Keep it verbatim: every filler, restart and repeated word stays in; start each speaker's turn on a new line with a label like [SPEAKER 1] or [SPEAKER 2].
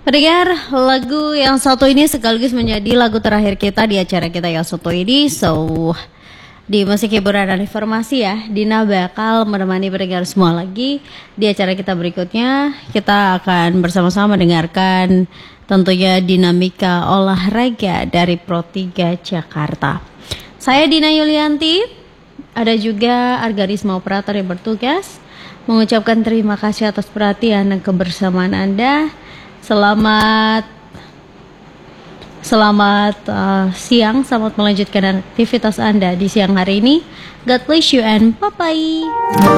[SPEAKER 1] Pendengar, lagu yang satu ini sekaligus menjadi lagu terakhir kita di acara kita yang satu ini. So, di musik hiburan dan informasi ya, Dina bakal menemani pendengar semua lagi di acara kita berikutnya. Kita akan bersama-sama mendengarkan tentunya dinamika olahraga dari Pro tiga Jakarta. Saya Dina Yulianti, ada juga Argarisma operator yang bertugas, mengucapkan terima kasih atas perhatian dan kebersamaan Anda. Selamat Selamat uh, siang, selamat melanjutkan aktivitas Anda di siang hari ini. God bless you and bye-bye.